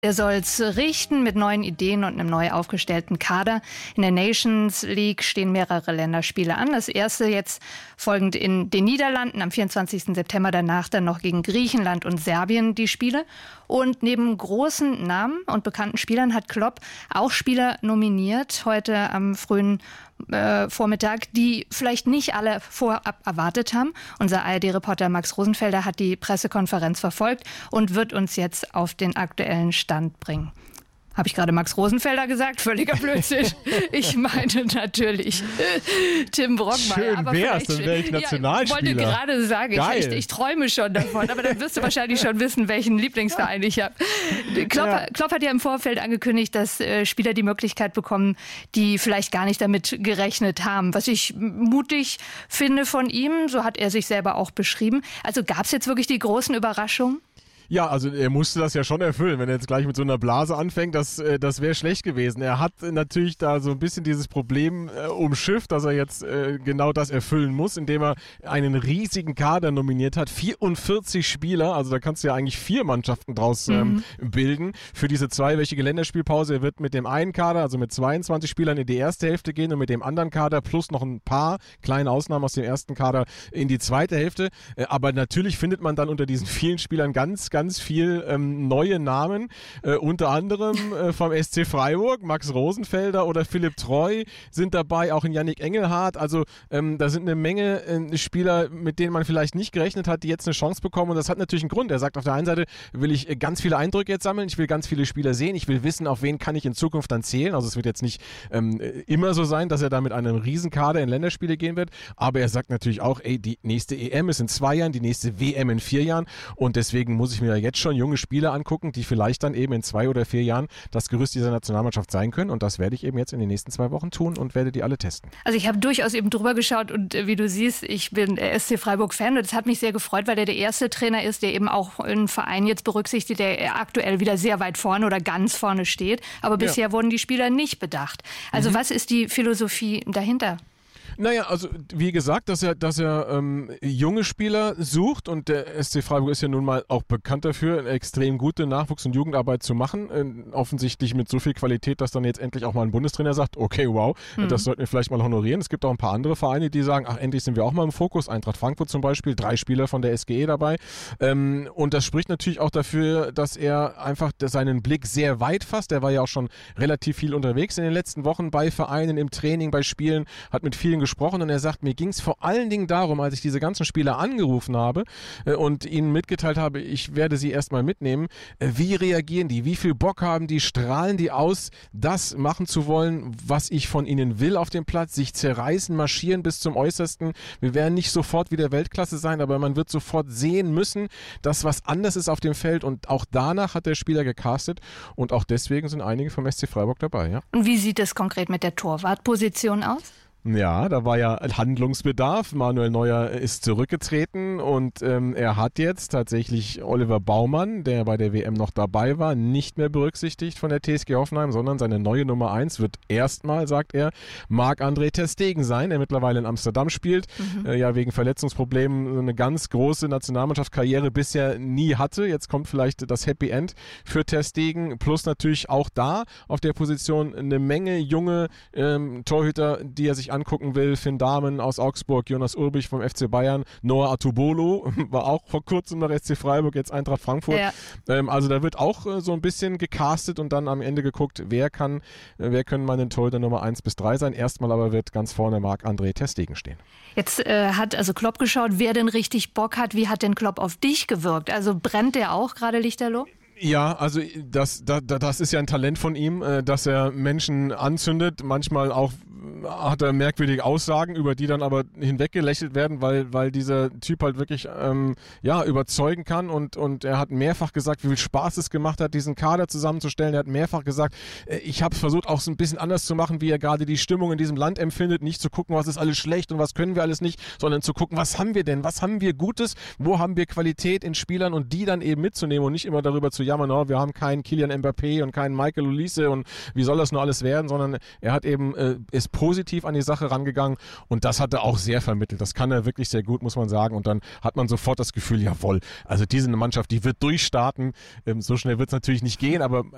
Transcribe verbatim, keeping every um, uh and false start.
Er soll es richten mit neuen Ideen und einem neu aufgestellten Kader. In der Nations League stehen mehrere Länderspiele an. Das erste jetzt folgend in den Niederlanden am vierundzwanzigsten September, danach dann noch gegen Griechenland und Serbien die Spiele. Und neben großen Namen und bekannten Spielern hat Klopp auch Spieler nominiert, heute am frühen äh, Vormittag, die vielleicht nicht alle vorab erwartet haben. Unser A R D-Reporter Max Rosenfelder hat die Pressekonferenz verfolgt und wird uns jetzt auf den aktuellen Stand bringen. Habe ich gerade Max Rosenfelder gesagt? Völliger Blödsinn. Ich meine natürlich Tim Brockmeier. Schön aber wär's, dann wäre ich Nationalspieler. Ja, ich wollte gerade sagen, ich, ich, ich träume schon davon, aber dann wirst du wahrscheinlich schon wissen, welchen Lieblingsverein ich habe. Klopp, ja. Klopp hat ja im Vorfeld angekündigt, dass äh, Spieler die Möglichkeit bekommen, die vielleicht gar nicht damit gerechnet haben. Was ich mutig finde von ihm, so hat er sich selber auch beschrieben. Also gab es jetzt wirklich die großen Überraschungen? Ja, also er musste das ja schon erfüllen, wenn er jetzt gleich mit so einer Blase anfängt, das, das wäre schlecht gewesen. Er hat natürlich da so ein bisschen dieses Problem äh, umschifft, dass er jetzt äh, genau das erfüllen muss, indem er einen riesigen Kader nominiert hat, vierundvierzig Spieler, also da kannst du ja eigentlich vier Mannschaften draus ähm, mhm. bilden, für diese zweiwöchige Länderspielpause. Er wird mit dem einen Kader, also mit zweiundzwanzig Spielern in die erste Hälfte gehen und mit dem anderen Kader plus noch ein paar kleine Ausnahmen aus dem ersten Kader in die zweite Hälfte. Äh, aber natürlich findet man dann unter diesen vielen Spielern ganz, ganz ganz viel ähm, neue Namen, äh, unter anderem äh, vom S C Freiburg, Max Rosenfelder oder Philipp Treu sind dabei, auch in Yannick Engelhardt, also ähm, da sind eine Menge äh, Spieler, mit denen man vielleicht nicht gerechnet hat, die jetzt eine Chance bekommen und das hat natürlich einen Grund. Er sagt, auf der einen Seite will ich äh, ganz viele Eindrücke jetzt sammeln, ich will ganz viele Spieler sehen, ich will wissen, auf wen kann ich in Zukunft dann zählen, also es wird jetzt nicht ähm, immer so sein, dass er da mit einem Riesenkader in Länderspiele gehen wird, aber er sagt natürlich auch, ey, die nächste E M ist in zwei Jahren, die nächste W M in vier Jahren und deswegen muss ich mir jetzt schon junge Spieler angucken, die vielleicht dann eben in zwei oder vier Jahren das Gerüst dieser Nationalmannschaft sein können und das werde ich eben jetzt in den nächsten zwei Wochen tun und werde die alle testen. Also ich habe durchaus eben drüber geschaut und äh, wie du siehst, ich bin S C Freiburg-Fan und das hat mich sehr gefreut, weil der der erste Trainer ist, der eben auch einen Verein jetzt berücksichtigt, der aktuell wieder sehr weit vorne oder ganz vorne steht, aber bisher ja. wurden die Spieler nicht bedacht. Also mhm. was ist die Philosophie dahinter? Naja, also wie gesagt, dass er, dass er ähm, junge Spieler sucht und der S C Freiburg ist ja nun mal auch bekannt dafür, eine extrem gute Nachwuchs- und Jugendarbeit zu machen. Äh, offensichtlich mit so viel Qualität, dass dann jetzt endlich auch mal ein Bundestrainer sagt, okay, wow, mhm. das sollten wir vielleicht mal honorieren. Es gibt auch ein paar andere Vereine, die sagen, ach, endlich sind wir auch mal im Fokus. Eintracht Frankfurt zum Beispiel, drei Spieler von der S G E dabei. Ähm, und das spricht natürlich auch dafür, dass er einfach seinen Blick sehr weit fasst. Er war ja auch schon relativ viel unterwegs in den letzten Wochen bei Vereinen, im Training, bei Spielen, hat mit vielen gesprochen und er sagt, mir ging es vor allen Dingen darum, als ich diese ganzen Spieler angerufen habe äh, und ihnen mitgeteilt habe, ich werde sie erstmal mitnehmen, äh, wie reagieren die, wie viel Bock haben die, strahlen die aus, das machen zu wollen, was ich von ihnen will auf dem Platz, sich zerreißen, marschieren bis zum Äußersten. Wir werden nicht sofort wieder Weltklasse sein, aber man wird sofort sehen müssen, dass was anders ist auf dem Feld und auch danach hat der Spieler gecastet und auch deswegen sind einige vom S C Freiburg dabei. Ja. Und wie sieht es konkret mit der Torwartposition aus? Ja, da war ja Handlungsbedarf. Manuel Neuer ist zurückgetreten und ähm, er hat jetzt tatsächlich Oliver Baumann, der bei der W M noch dabei war, nicht mehr berücksichtigt von der T S G Hoffenheim, sondern seine neue Nummer eins wird erstmal, sagt er, Marc-André ter Stegen sein, der mittlerweile in Amsterdam spielt, mhm. äh, ja wegen Verletzungsproblemen eine ganz große Nationalmannschaftskarriere bisher nie hatte. Jetzt kommt vielleicht das Happy End für ter Stegen, plus natürlich auch da auf der Position eine Menge junge ähm, Torhüter, die er sich angucken will. Finn Dahmen aus Augsburg, Jonas Urbich vom F C Bayern, Noah Atubolo war auch vor kurzem noch S C Freiburg, jetzt Eintracht Frankfurt. Ja. Ähm, also da wird auch äh, so ein bisschen gecastet und dann am Ende geguckt, wer kann, äh, wer können meine Torhüter Nummer eins bis drei sein. Erstmal aber wird ganz vorne Marc-André ter Stegen stehen. Jetzt äh, hat also Klopp geschaut, wer denn richtig Bock hat. Wie hat denn Klopp auf dich gewirkt? Also brennt der auch gerade lichterloh? Ja, also das, das, das ist ja ein Talent von ihm, dass er Menschen anzündet, manchmal auch hat er merkwürdige Aussagen, über die dann aber hinweggelächelt werden, weil, weil dieser Typ halt wirklich ähm, ja, überzeugen kann und, und er hat mehrfach gesagt, wie viel Spaß es gemacht hat, diesen Kader zusammenzustellen. Er hat mehrfach gesagt, ich habe versucht auch so ein bisschen anders zu machen, wie er gerade die Stimmung in diesem Land empfindet, nicht zu gucken, was ist alles schlecht und was können wir alles nicht, sondern zu gucken, was haben wir denn, was haben wir Gutes, wo haben wir Qualität in Spielern und die dann eben mitzunehmen und nicht immer darüber zu jammern, oh, wir haben keinen Kylian Mbappé und keinen Michael Olise und wie soll das nur alles werden, sondern er hat eben, äh, ist positiv an die Sache rangegangen und das hat er auch sehr vermittelt. Das kann er wirklich sehr gut, muss man sagen. Und dann hat man sofort das Gefühl, jawohl, also diese Mannschaft, die wird durchstarten. Ähm, so schnell wird es natürlich nicht gehen, aber